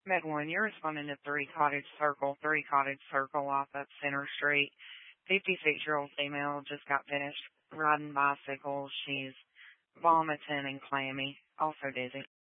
Med 1, you're responding to 3 Cottage Circle off up Center Street. 56-year-old female just got finished riding bicycle. She's vomiting and clammy, also dizzy.